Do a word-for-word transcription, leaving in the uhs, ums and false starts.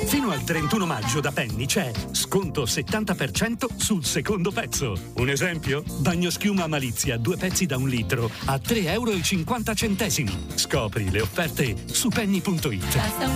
Fino al trentuno maggio da Penny c'è sconto settanta per cento sul secondo pezzo. Un esempio? Bagnoschiuma Malizia, due pezzi da un litro a tre euro e cinquanta centesimi. Scopri le offerte su penny punto it. Basta un